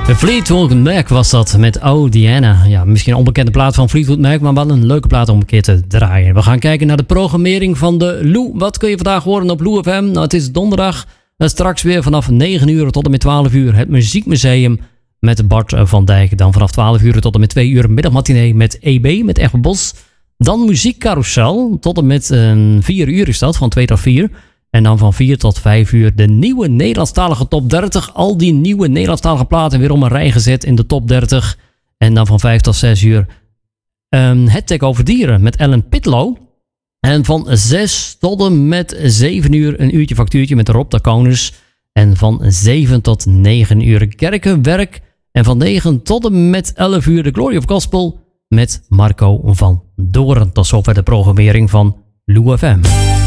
Fleetwood Mac was dat met Oh Diana. Ja, misschien een onbekende plaat van Fleetwood Mac, maar wel een leuke plaat om een keer te draaien. We gaan kijken naar de programmering van de Lou. Wat kun je vandaag horen op Lou FM? Nou, het is donderdag. Straks weer vanaf 9 uur tot en met 12 uur het Muziekmuseum met Bart van Dijk. Dan vanaf 12 uur tot en met 2 uur middagmatinee met EB, met Echt Bos. Dan Muziekcarousel, tot en met 4 uur is dat, van 2 tot 4. En dan van 4 tot 5 uur de nieuwe Nederlandstalige top 30. Al die nieuwe Nederlandstalige platen weer om een rij gezet in de top 30. En dan van 5 tot 6 uur het Tech over dieren met Ellen Pitlow. En van 6 tot en met 7 uur een uurtje factuurtje met Rob Taconis. En van 7 tot 9 uur kerkenwerk. En van 9 tot en met 11 uur de Glory of Gospel met Marco van Doorn. Tot zover de programmering van Lou FM.